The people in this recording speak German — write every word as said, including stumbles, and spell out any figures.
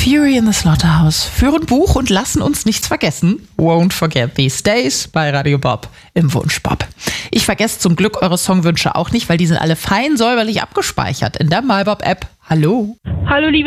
Fury in the Slaughterhouse führen Buch und lassen uns nichts vergessen. Won't Forget These Days bei Radio Bob im Wunschbob. Ich vergesse zum Glück eure Songwünsche auch nicht, weil die sind alle fein säuberlich abgespeichert in der MyBob-App. Hallo. Hallo liebe